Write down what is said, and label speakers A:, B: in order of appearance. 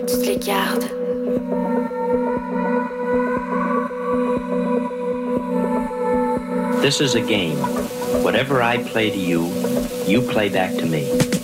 A: Tu te les gardes.
B: This is a game. Whatever I play to you, you play back to me.